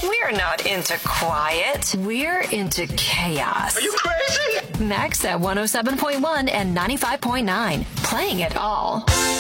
We're not into quiet. We're into chaos. Are you crazy? Max at 107.1 and 95.9. Playing it all.